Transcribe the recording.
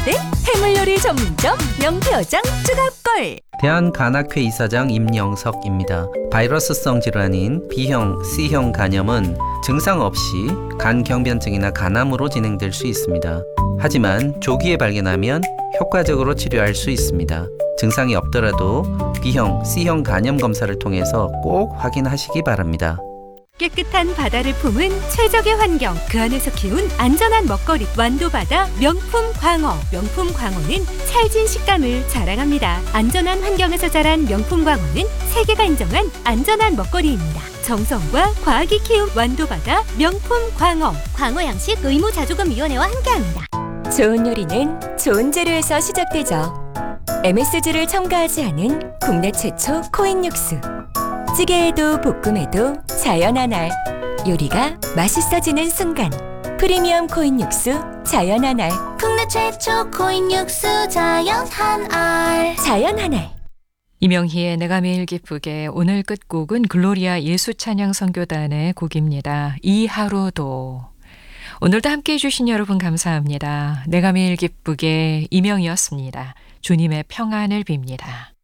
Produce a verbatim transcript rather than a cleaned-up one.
때 해물요리 전문점 명태어장 추가골. 대한간학회 이사장 임영석입니다. 바이러스성 질환인 B형, C형 간염은 증상 없이 간경변증이나 간암으로 진행될 수 있습니다. 하지만 조기에 발견하면 효과적으로 치료할 수 있습니다. 증상이 없더라도 B형, C형 간염 검사를 통해서 꼭 확인하시기 바랍니다. 깨끗한 바다를 품은 최적의 환경, 그 안에서 키운 안전한 먹거리 완도바다 명품 광어. 명품 광어는 찰진 식감을 자랑합니다. 안전한 환경에서 자란 명품 광어는 세계가 인정한 안전한 먹거리입니다. 정성과 과학이 키운 완도바다 명품 광어. 광어 양식 의무자조금위원회와 함께합니다. 좋은 요리는 좋은 재료에서 시작되죠. 엠에스지를 첨가하지 않은 국내 최초 코인 육수. 찌개에도 볶음에도 자연 한알. 요리가 맛있어지는 순간. 프리미엄 코인 육수 자연 한알. 국내 최초 코인 육수 자연 한알. 자연 한알. 이명희의 내가 매일 기쁘게 오늘 끝곡은 글로리아 예수찬양 선교단의 곡입니다. 이 하루도. 오늘도 함께해 주신 여러분 감사합니다. 내가 매일 기쁘게 이명희였습니다. 주님의 평안을 빕니다.